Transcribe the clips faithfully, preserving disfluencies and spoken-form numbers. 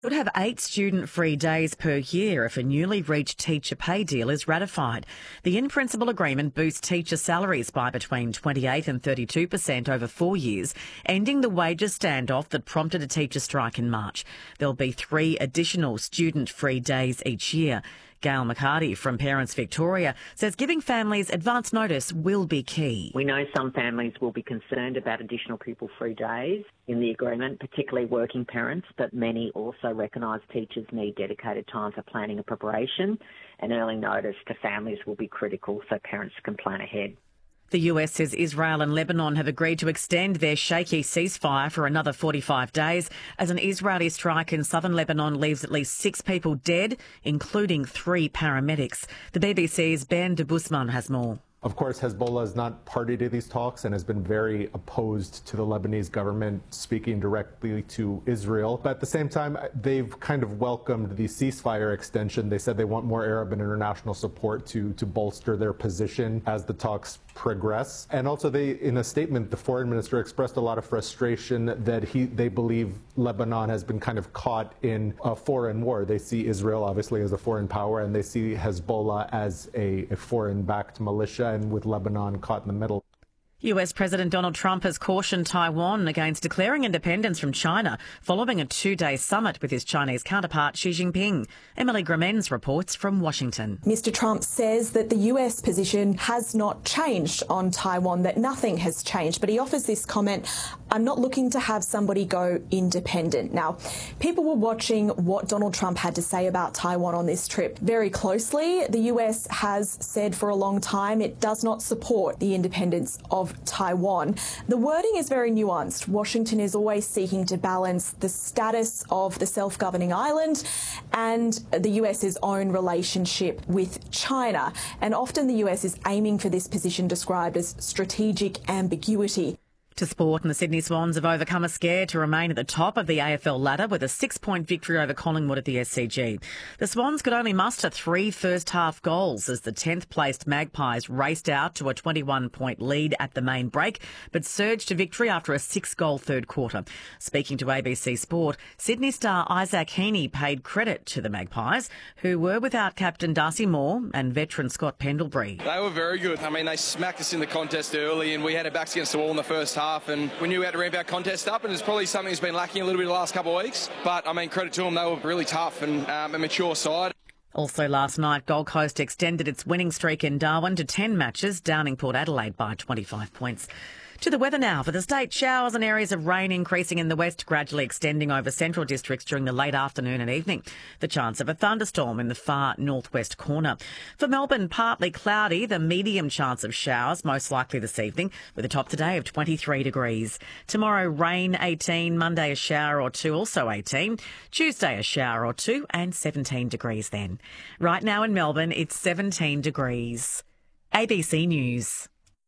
Could have eight student-free days per year if a newly reached teacher pay deal is ratified. The in-principle agreement boosts teacher salaries by between twenty-eight and thirty-two percent over four years, ending the wages standoff that prompted a teacher strike in March. There'll be three additional student-free days each year. Gail McCarty from Parents Victoria says giving families advance notice will be key. We know some families will be concerned about additional pupil-free days in the agreement, particularly working parents, but many also recognise teachers need dedicated time for planning and preparation, and early notice to families will be critical so parents can plan ahead. The U S says Israel and Lebanon have agreed to extend their shaky ceasefire for another forty-five days as an Israeli strike in southern Lebanon leaves at least six people dead, including three paramedics. The B B C's Ben de Busman has more. Of course, Hezbollah is not party to these talks and has been very opposed to the Lebanese government speaking directly to Israel. But at the same time, they've kind of welcomed the ceasefire extension. They said they want more Arab and international support to, to bolster their position as the talks progress. And also, they, in a statement, the foreign minister expressed a lot of frustration that he, they believe Lebanon has been kind of caught in a foreign war. They see Israel, obviously, as a foreign power, and they see Hezbollah as a, a foreign-backed militia, and with Lebanon caught in the middle. U S President Donald Trump has cautioned Taiwan against declaring independence from China following a two-day summit with his Chinese counterpart Xi Jinping. Emily Gramens reports from Washington. Mister Trump says that the U S position has not changed on Taiwan, that nothing has changed, but he offers this comment, "I'm not looking to have somebody go independent." Now, people were watching what Donald Trump had to say about Taiwan on this trip very closely. The U S has said for a long time it does not support the independence of Taiwan. The wording is very nuanced. Washington is always seeking to balance the status of the self-governing island and the US's own relationship with China. And often the U S is aiming for this position described as strategic ambiguity. To sport, and the Sydney Swans have overcome a scare to remain at the top of the A F L ladder with a six-point victory over Collingwood at the S C G. The Swans could only muster three first-half goals as the tenth-placed Magpies raced out to a twenty-one-point lead at the main break, but surged to victory after a six-goal third quarter. Speaking to A B C Sport, Sydney star Isaac Heaney paid credit to the Magpies, who were without captain Darcy Moore and veteran Scott Pendlebury. They were very good. I mean, they smacked us in the contest early, and we had our backs against the wall in the first half. And we knew we had to ramp our contest up, and it's probably something that's been lacking a little bit the last couple of weeks. But, I mean, credit to them, they were really tough and um, a mature side. Also last night, Gold Coast extended its winning streak in Darwin to ten matches, downing Port Adelaide by twenty-five points. To the weather now. For the state, showers and areas of rain increasing in the west, gradually extending over central districts during the late afternoon and evening. The chance of a thunderstorm in the far northwest corner. For Melbourne, partly cloudy, the medium chance of showers, most likely this evening, with a top today of twenty-three degrees. Tomorrow, rain eighteen, Monday a shower or two, also eighteen. Tuesday a shower or two and seventeen degrees then. Right now in Melbourne, it's seventeen degrees. A B C News.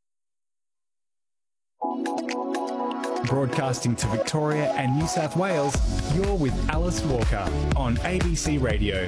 Broadcasting to Victoria and New South Wales, you're with Alice Walker on A B C Radio.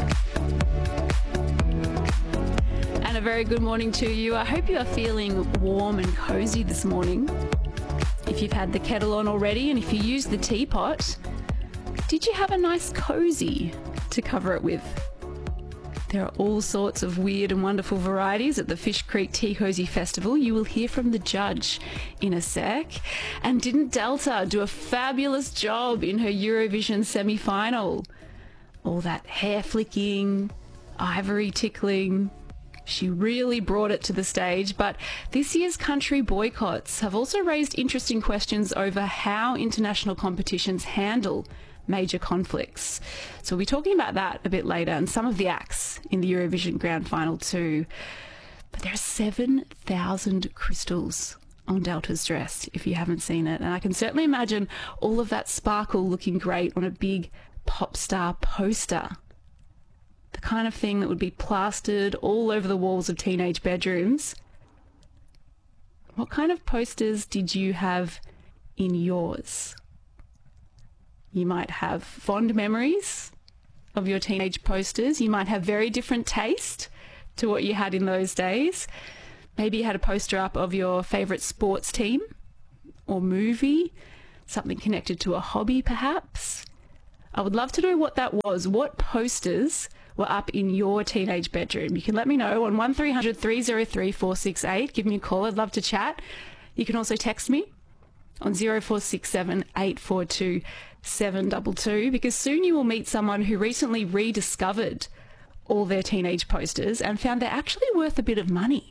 And a very good morning to you. I hope you are feeling warm and cosy this morning. If you've had the kettle on already and if you use the teapot, did you have a nice cozy to cover it with? There are all sorts of weird and wonderful varieties at the Fish Creek Tea Cozy Festival. You will hear from the judge in a sec. And didn't Delta do a fabulous job in her Eurovision semi-final? All that hair flicking, ivory tickling. She really brought it to the stage. But this year's country boycotts have also raised interesting questions over how international competitions handle major conflicts. So we'll be talking about that a bit later and some of the acts in the Eurovision Grand Final too. But there are seven thousand crystals on Delta's dress, if you haven't seen it. And I can certainly imagine all of that sparkle looking great on a big pop star poster. The kind of thing that would be plastered all over the walls of teenage bedrooms. What kind of posters did you have in yours? You might have fond memories of your teenage posters. You might have very different taste to what you had in those days. Maybe you had a poster up of your favourite sports team or movie, something connected to a hobby perhaps. I would love to know what that was. What posters were up in your teenage bedroom? You can let me know on one three hundred three oh three four six eight. Give me a call. I'd love to chat. You can also text me on zero four six seven eight four two seven two two, because soon you will meet someone who recently rediscovered all their teenage posters and found they're actually worth a bit of money.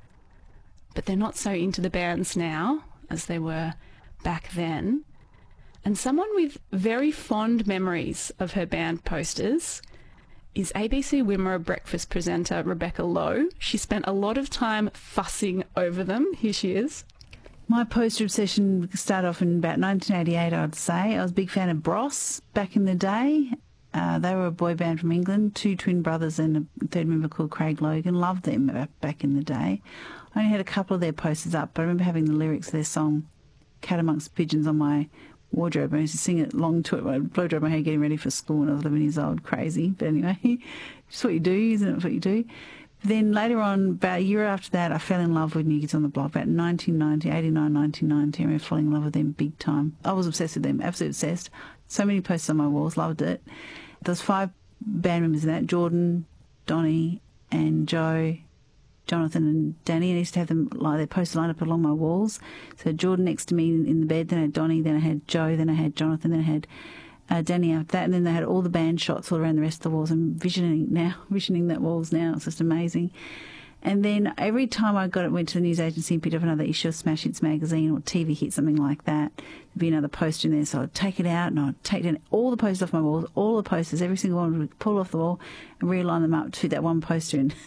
But they're not so into the bands now as they were back then. And someone with very fond memories of her band posters is A B C Wimmera breakfast presenter Rebecca Lowe. She spent a lot of time fussing over them. Here she is. My poster obsession started off in about nineteen eighty-eight, I'd say. I was a big fan of Bros back in the day. Uh, they were a boy band from England, two twin brothers and a third member called Craig Logan. Loved them back in the day. I only had a couple of their posters up, but I remember having the lyrics of their song, Cat Amongst Pigeons, on my wardrobe. I used to sing it long to it. I blow dry my hair getting ready for school when I was eleven years old. Crazy. But anyway, it's what you do, isn't it? It's what you do. Then later on, about a year after that, I fell in love with New Kids on the Block, about nineteen ninety, eighty-nine, nineteen ninety. I remember falling in love with them big time. I was obsessed with them, absolutely obsessed. So many posters on my walls, loved it. There was five band members in that, Jordan, Donnie and Joe, Jonathan and Danny. I used to have them, like, their posters lined up along my walls. So Jordan next to me in, in the bed, then I had Donnie, then I had Joe, then I had Jonathan, then I had uh, Danny after that, and then they had all the band shots all around the rest of the walls. I'm visioning now, visioning that walls now. It's just amazing. And then every time I got it, went to the news agency and picked up another issue of Smash Hits magazine or T V Hit, something like that, there'd be another poster in there. So I'd take it out and I'd take down all the posters off my walls, all the posters, every single one would pull off the wall and realign them up to fit that one poster in.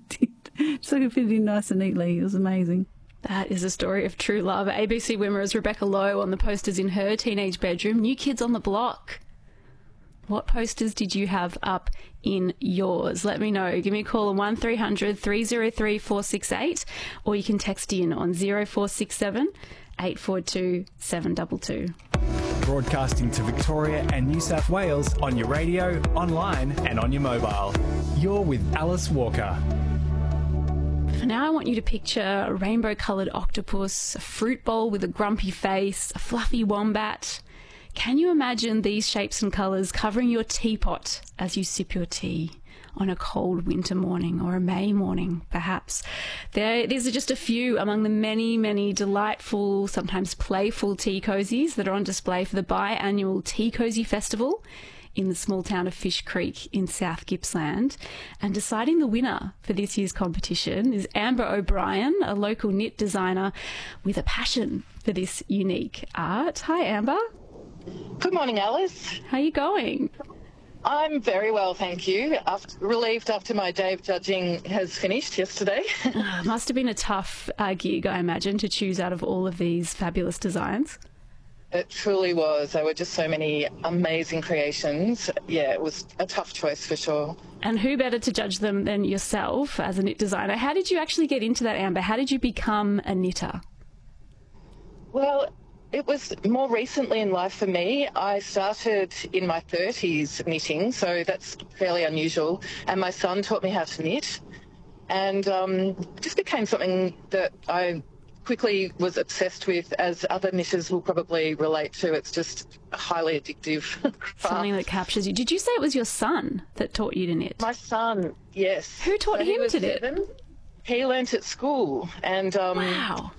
So I could fit it in nice and neatly. It was amazing. That is a story of true love. A B C Wimmera's Rebecca Lowe on the posters in her teenage bedroom. New Kids on the Block. What posters did you have up in yours? Let me know. Give me a call on one three hundred three oh three four six eight, or you can text in on zero four six seven eight four two seven two two. Broadcasting to Victoria and New South Wales on your radio, online and on your mobile. You're with Alice Walker. For now, I want you to picture a rainbow-coloured octopus, a fruit bowl with a grumpy face, a fluffy wombat. Can you imagine these shapes and colours covering your teapot as you sip your tea on a cold winter morning or a May morning, perhaps? There, these are just a few among the many, many delightful, sometimes playful tea cozies that are on display for the biannual Tea Cozy Festival in the small town of Fish Creek in South Gippsland. And deciding the winner for this year's competition is Amber O'Brien, a local knit designer with a passion for this unique art. Hi, Amber. Good morning, Alice. How are you going? I'm very well, thank you. After, relieved after my day of judging has finished yesterday. uh, must have been a tough uh, gig, I imagine, to choose out of all of these fabulous designs. It truly was. There were just so many amazing creations. Yeah, it was a tough choice for sure. And who better to judge them than yourself as a knit designer? How did you actually get into that, Amber? How did you become a knitter? Well, it was more recently in life for me. I started in my thirties knitting, so that's fairly unusual. And my son taught me how to knit. And um, it just became something that I quickly was obsessed with, as other knitters will probably relate to. It's just highly addictive. Something that captures you. Did you say it was your son that taught you to knit? My son, yes. Who taught so him he was to knit? Seven. He learnt at school. And um, wow.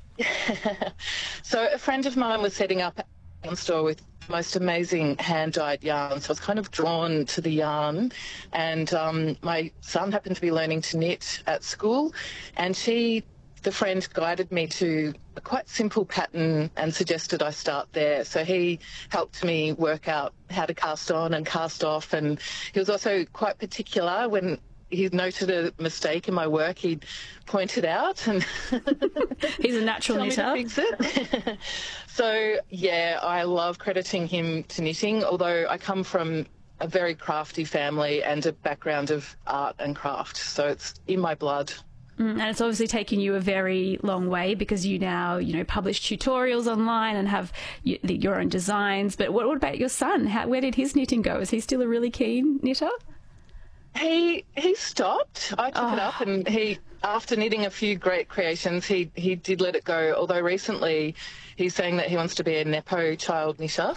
So a friend of mine was setting up a store with the most amazing hand-dyed yarn, so I was kind of drawn to the yarn. And um, my son happened to be learning to knit at school, and she, the friend, guided me to a quite simple pattern and suggested I start there. So he helped me work out how to cast on and cast off, and he was also quite particular. When he noted a mistake in my work, he'd point it out, and he's a natural knitter. Tell me to fix it. So yeah, I love crediting him to knitting, although I come from a very crafty family and a background of art and craft, so it's in my blood. Mm, and it's obviously taken you a very long way, because you now, you know, publish tutorials online and have y- your own designs. But what, what about your son? How, where did his knitting go? Is he still a really keen knitter? He he stopped. I took oh. it up, and he, after knitting a few great creations, he, he did let it go. Although recently he's saying that he wants to be a Nepo child knitter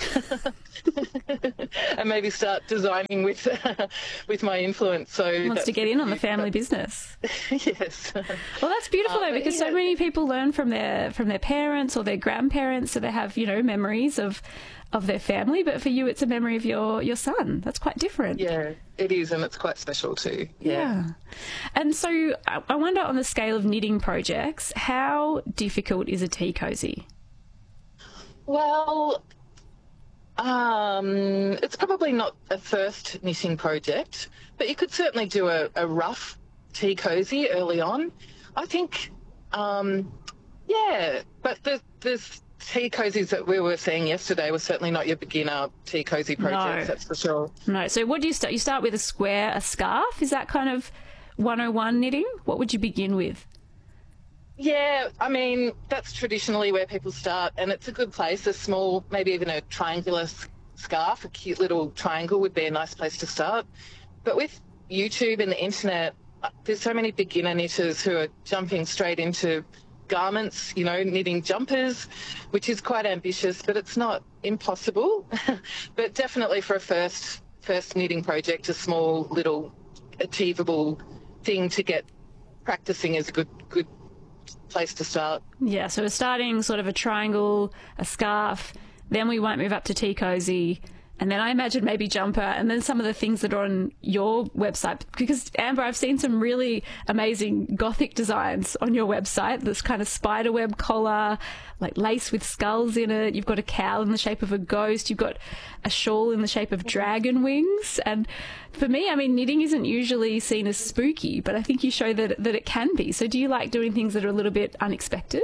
and maybe start designing with with my influence. So he wants to get in on the family business. Yes. Well, that's beautiful though, because yeah. so many people learn from their from their parents or their grandparents, so they have, you know, memories of of their family, but for you it's a memory of your your son. That's quite different. Yeah, it is, and it's quite special too. Yeah. yeah. And so I wonder, on the scale of knitting projects, how difficult is a tea cozy? Well, um, it's probably not a first knitting project, but you could certainly do a, a rough tea cozy early on. I think, um, yeah, but the, there's tea cozies that we were seeing yesterday were certainly not your beginner tea cozy projects, no. That's for sure. No. So what do you start? You start with a square, a scarf? Is that kind of one oh one knitting? What would you begin with? Yeah, I mean, that's traditionally where people start, and it's a good place. A small, maybe even a triangular scarf, a cute little triangle would be a nice place to start. But with YouTube and the internet, there's so many beginner knitters who are jumping straight into garments, you know, knitting jumpers, which is quite ambitious, but it's not impossible. But definitely for a first first knitting project, a small little achievable thing to get practicing is a good good place to start. Yeah, so we're starting sort of a triangle, a scarf, then we won't move up to tea cozy, and then I imagine maybe jumper, and then some of the things that are on your website. Because, Amber, I've seen some really amazing Gothic designs on your website. This kind of spiderweb collar, like lace with skulls in it. You've got a cowl in the shape of a ghost. You've got a shawl in the shape of dragon wings. And for me, I mean, knitting isn't usually seen as spooky, but I think you show that, that it can be. So do you like doing things that are a little bit unexpected?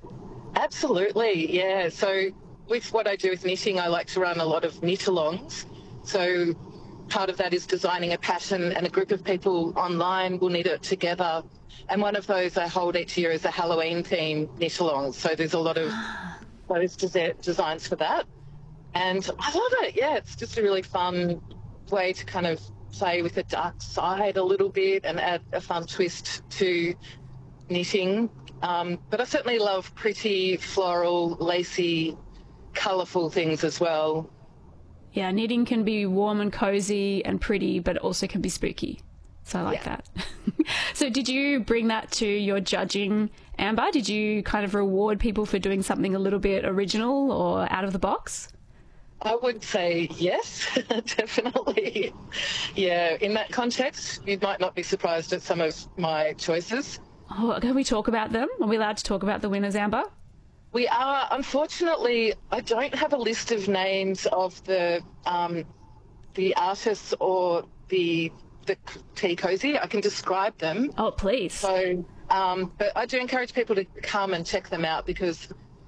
Absolutely, yeah. So with what I do with knitting, I like to run a lot of knit-alongs. So part of that is designing a pattern, and a group of people online will knit it together. And one of those I hold each year is a Halloween theme knit-along. So there's a lot of those des- designs for that. And I love it, yeah. It's just a really fun way to kind of play with the dark side a little bit and add a fun twist to knitting. Um, but I certainly love pretty, floral, lacy, colourful things as well. Yeah, knitting can be warm and cozy and pretty, but it also can be spooky. So I like yeah. that. So did you bring that to your judging, Amber? Did you kind of reward people for doing something a little bit original or out of the box? I would say yes, definitely. Yeah, in that context, you might not be surprised at some of my choices. Oh, can we talk about them? Are we allowed to talk about the winners, Amber? We are. Unfortunately, I don't have a list of names of the um, the artists or the the tea cozy. I can describe them. Oh, please. So, um, but I do encourage people to come and check them out, because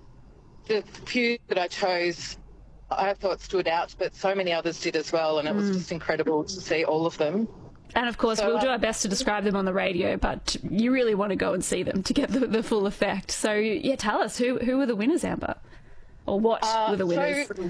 the few that I chose, I thought stood out, but so many others did as well, and it was mm. just incredible to see all of them. And, of course, so, we'll do our best to describe them on the radio, but you really want to go and see them to get the, the full effect. So, yeah, tell us, who who were the winners, Amber? Or what uh, were the winners? So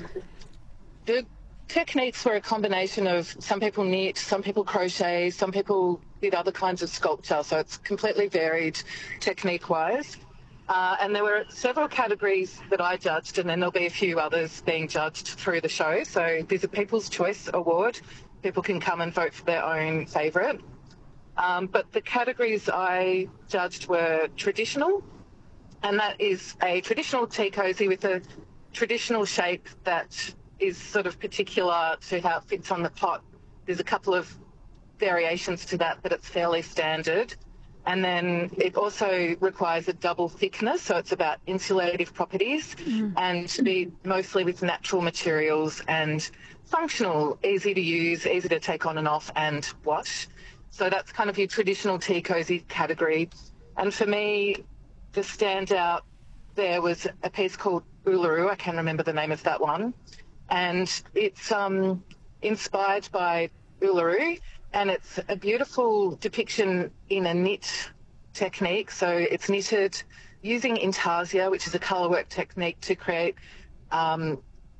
the techniques were a combination of some people knit, some people crochet, some people did other kinds of sculpture, so it's completely varied technique-wise. Uh, and there were several categories that I judged, and then there'll be a few others being judged through the show. So there's a People's Choice Award. People can come and vote for their own favourite. Um, but the categories I judged were traditional, and that is a traditional tea cozy with a traditional shape that is sort of particular to how it fits on the pot. There's a couple of variations to that, but it's fairly standard. And then it also requires a double thickness, so it's about insulative properties mm. and to be mostly with natural materials and functional, easy to use, easy to take on and off and wash. So that's kind of your traditional tea cozy category. And for me, the standout there was a piece called Uluru. I can't remember the name of that one. And it's um, inspired by Uluru, and it's a beautiful depiction in a knit technique. So it's knitted using intarsia, which is a colourwork technique to create um,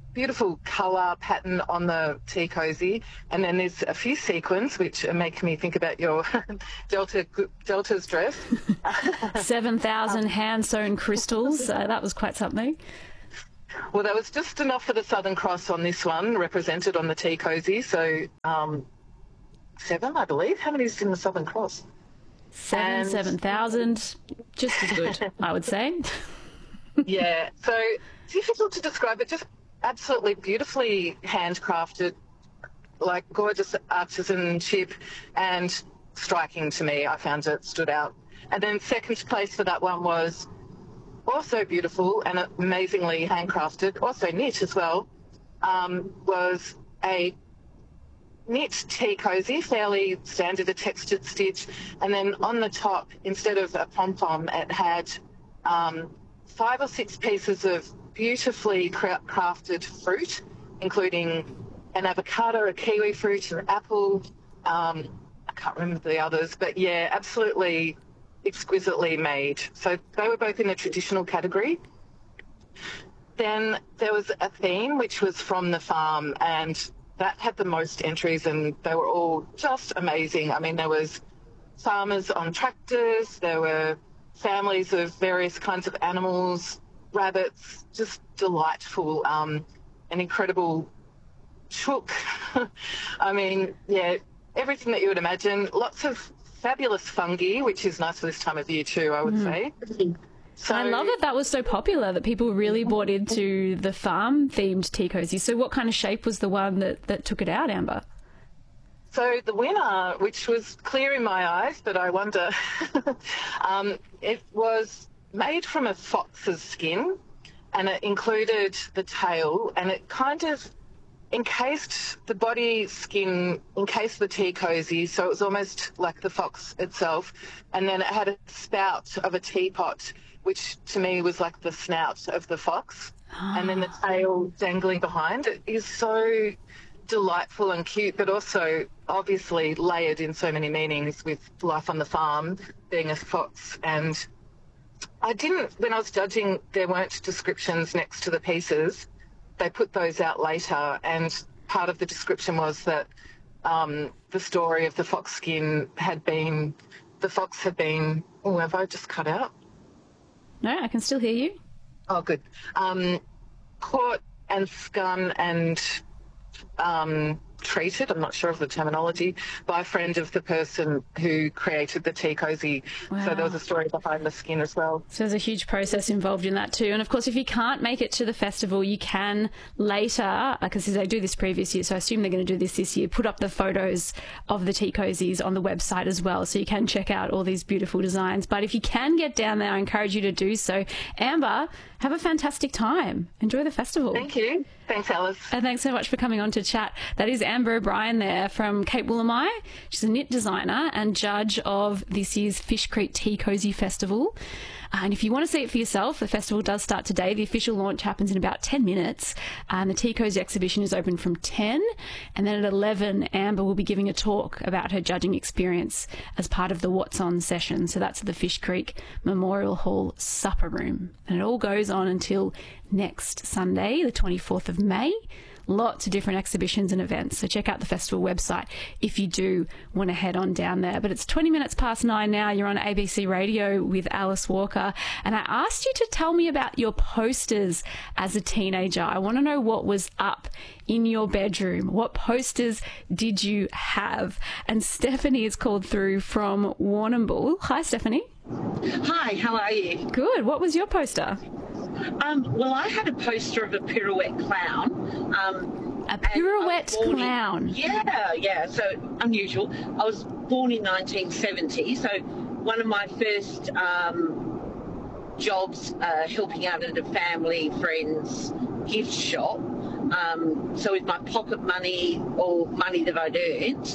beautiful colour pattern on the tea cosy, and then there's a few sequins which are making me think about your Delta Delta's dress. Seven thousand hand sewn crystals. Uh, that was quite something. Well, that was just enough for the Southern Cross on this one, represented on the tea cosy. So um, seven, I believe. How many is in the Southern Cross? Seven, and... seven thousand. Just as good, I would say. Yeah. So difficult to describe, but just absolutely beautifully handcrafted, like gorgeous artisanship, and striking to me. I found it stood out. And then second place for that one was also beautiful and amazingly handcrafted, also knit as well, um, was a knit tea cosy, fairly standard, a textured stitch, and then on the top, instead of a pom-pom, it had um, five or six pieces of beautifully cra- crafted fruit, including an avocado, a kiwi fruit, an apple, um, I can't remember the others, but yeah, absolutely exquisitely made. So they were both in the traditional category. Then there was a theme which was from the farm, and that had the most entries, and they were all just amazing. I mean, there was farmers on tractors, there were families of various kinds of animals, rabbits, just delightful, um, an incredible chook. I mean, yeah, everything that you would imagine. Lots of fabulous fungi, which is nice for this time of year too, I would mm. say. So, I love that that was so popular, that people really bought into the farm-themed tea cozy. So what kind of shape was the one that, that took it out, Amber? So the winner, which was clear in my eyes, but I wonder, um, it was made from a fox's skin, and it included the tail, and it kind of encased the body skin, encased the tea cozy, so it was almost like the fox itself, and then it had a spout of a teapot, which to me was like the snout of the fox, and then the tail dangling behind. It is so delightful and cute, but also obviously layered in so many meanings with life on the farm, being a fox. And I didn't, when I was judging, there weren't descriptions next to the pieces. They put those out later, and part of the description was that um, the story of the fox skin had been, the fox had been, oh, have I just cut out? No, I can still hear you. Oh, good. Um, caught and scun and um, treated, I'm not sure of the terminology, by a friend of the person who created the tea cozy. Wow. So there was a story behind the skin as well. So there's a huge process involved in that too. And of course, if you can't make it to the festival, you can later, because they do this previous year, so I assume they're going to do this this year, put up the photos of the tea cozies on the website as well, so you can check out all these beautiful designs. But if you can get down there, I encourage you to do so. Amber, have a fantastic time. Enjoy the festival. Thank you. Thanks, Alice. And thanks so much for coming on to chat. That is Amber O'Brien there from Cape Woolamai. She's a knit designer and judge of this year's Fish Creek Tea Cozy Festival. Uh, and if you want to see it for yourself, the festival does start today. The official launch happens in about ten minutes. And the Tea Cozy exhibition is open from ten. And then at eleven, Amber will be giving a talk about her judging experience as part of the What's On session. So that's at the Fish Creek Memorial Hall Supper Room. And it all goes on until next Sunday, the twenty-fourth of May. Lots of different exhibitions and events. So check out the festival website if you do want to head on down there. But it's twenty minutes past nine now. You're on A B C Radio with Alice Walker. And I asked you to tell me about your posters as a teenager. I want to know what was up in your bedroom. What posters did you have? And Stephanie is called through from Warrnambool. Hi, Stephanie. Hi, how are you? Good. What was your poster? Um, well, I had a poster of a pirouette clown. Um, a pirouette clown? In, yeah, yeah, so unusual. I was born in nineteen seventy, so one of my first um, jobs uh, helping out at a family friend's gift shop. Um, so with my pocket money or money that I'd earned,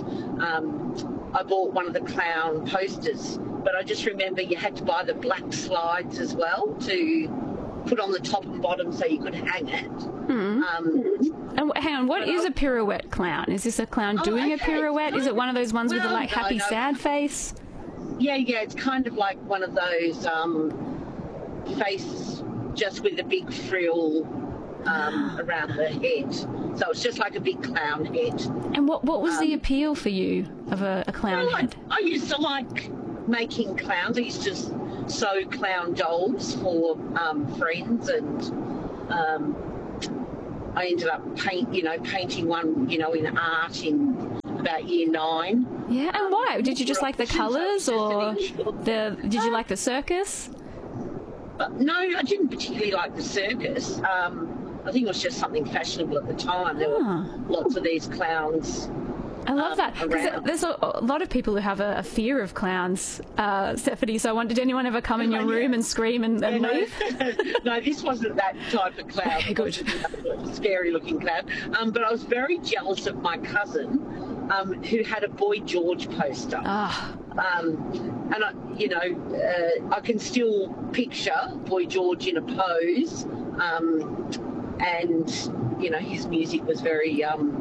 um, I bought one of the clown posters. But I just remember you had to buy the black slides as well to put on the top and bottom so you could hang it. Mm. Um, and hang on, what is I, a pirouette clown? Is this a clown oh, doing okay. a pirouette? Is it one of those ones well, with the like happy no, no. sad face? Yeah, yeah, it's kind of like one of those um, face just with a big frill um, around the head. So it's just like a big clown head. And what, what was um, the appeal for you of a, a clown well, head? I, I used to like making clowns. I used to sew clown dolls for um, friends, and um, I ended up paint, you know, painting one, you know, in art in about year nine. Yeah, and why? Did you just like the colours, or the? Did you like the circus? Uh, no, I didn't particularly like the circus. Um, I think it was just something fashionable at the time. There Ah. were lots of these clowns. I love um, that. 'Cause around. there's a, a lot of people who have a, a fear of clowns, uh, Stephanie. So I wondered, did anyone ever come in your room and scream and, and no, leave? no, this wasn't that type of clown. Okay, good. Scary looking clown. Um, but I was very jealous of my cousin, um, who had a Boy George poster. Ah. Um, and I, you know, uh, I can still picture Boy George in a pose, um, and you know, his music was very, um,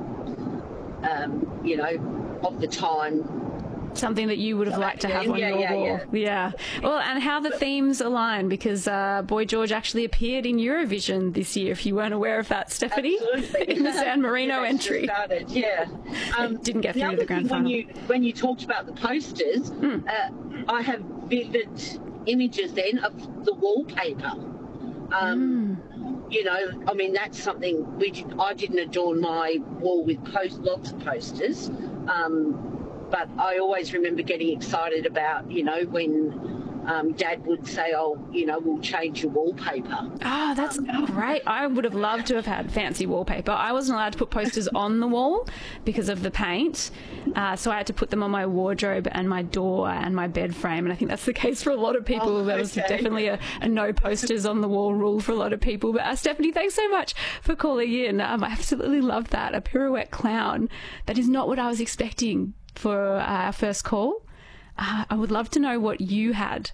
um, you know, of the time. Something that you would have liked to have on Yeah, your yeah, wall. yeah. Yeah. Well, and how the themes align, because uh, Boy George actually appeared in Eurovision this year, if you weren't aware of that, Stephanie. Absolutely. In the San Marino Yeah, it's just entry. started, yeah. Um, Didn't get through to other the grand thing, final. When you, when you talked about the posters, Mm. uh, I have vivid images then of the wallpaper. Um, Mm. You know, I mean, that's something which I didn't adorn my wall with post, lots of posters. Um, but I always remember getting excited about, you know, when um, Dad would say, oh, you know, we'll change your wallpaper. Oh, that's great. I would have loved to have had fancy wallpaper. I wasn't allowed to put posters on the wall because of the paint. Uh, so I had to put them on my wardrobe and my door and my bed frame. And I think that's the case for a lot of people. Oh, There was okay. definitely a, a no posters on the wall rule for a lot of people. But uh, Stephanie, thanks so much for calling in. Um, I absolutely love that. A pirouette clown. That is not what I was expecting for uh, our first call. Uh, I would love to know what you had